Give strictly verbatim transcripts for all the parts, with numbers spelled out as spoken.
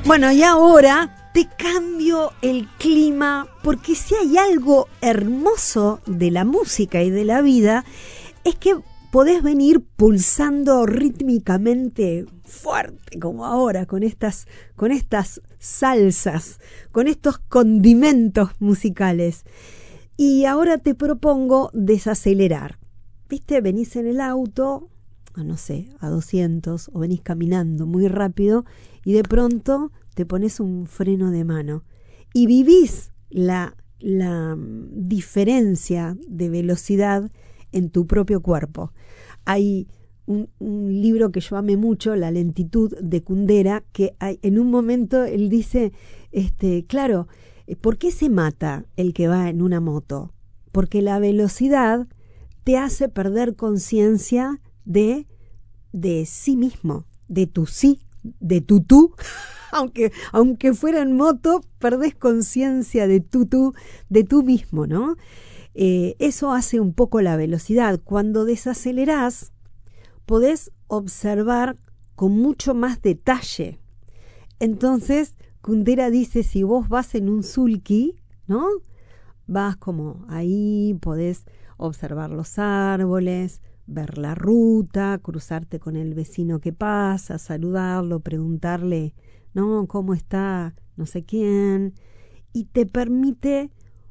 Bueno, y ahora te cambio el clima, porque si hay algo hermoso de la música y de la vida, es que podés venir pulsando rítmicamente fuerte, como ahora, con estas, con estas salsas, con estos condimentos musicales. Y ahora te propongo desacelerar. ¿Viste? Venís en el auto, no sé, a doscientos, o venís caminando muy rápido, y de pronto te pones un freno de mano y vivís la, la diferencia de velocidad en tu propio cuerpo. Hay un, un libro que yo amé mucho, La lentitud de Kundera, que hay, en un momento él dice, este, claro, ¿por qué se mata el que va en una moto? Porque la velocidad te hace perder conciencia de, de sí mismo, de tu sí, de tu tú. Aunque, aunque fuera en moto, perdés conciencia de tu tú, de tú mismo, ¿no? Eh, eso hace un poco la velocidad. Cuando desacelerás, podés observar con mucho más detalle. Entonces, Kundera dice, si vos vas en un sulky, ¿no? Vas como ahí, podés observar los árboles, ver la ruta, cruzarte con el vecino que pasa, saludarlo, preguntarle, ¿no? ¿Cómo está no sé quién? Y te permite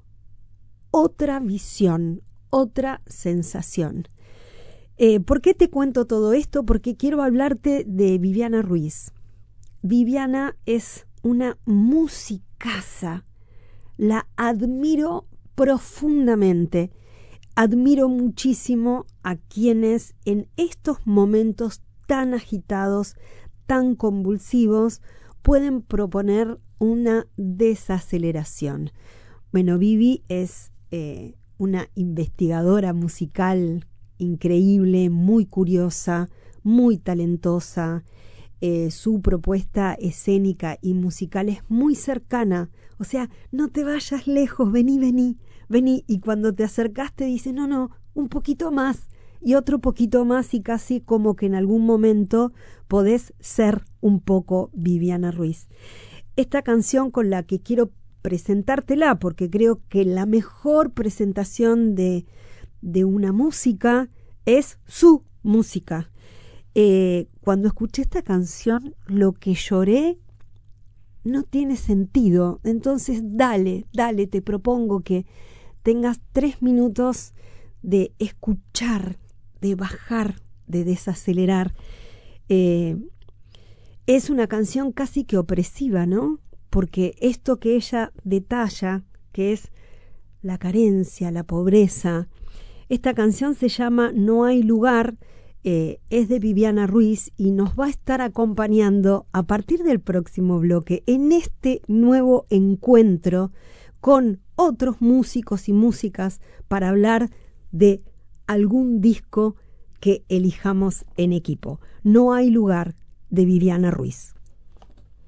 otra visión, otra sensación. Eh, ¿Por qué te cuento todo esto? Porque quiero hablarte de Viviana Ruiz. Viviana es una musicaza. La admiro profundamente. Admiro muchísimo a quienes en estos momentos tan agitados, tan convulsivos, pueden proponer una desaceleración. Bueno, Vivi es eh, una investigadora musical increíble, muy curiosa, muy talentosa. Eh, su propuesta escénica y musical es muy cercana. O sea, no te vayas lejos, vení, vení, vení. Y cuando te acercás te dice, no, no, un poquito más. Y otro poquito más, y casi como que en algún momento podés ser un poco Viviana Ruiz. Esta canción con la que quiero presentártela, porque creo que la mejor presentación de, de una música es su música. Eh, cuando escuché esta canción, lo que lloré no tiene sentido. Entonces, dale, dale, te propongo que tengas tres minutos de escuchar, de bajar, de desacelerar. Eh, es una canción casi que opresiva, ¿no? Porque esto que ella detalla, que es la carencia, la pobreza, esta canción se llama No hay lugar, eh, es de Viviana Ruiz y nos va a estar acompañando a partir del próximo bloque en este nuevo encuentro con otros músicos y músicas para hablar de algún disco que elijamos en equipo. No hay lugar, de Viviana Ruiz.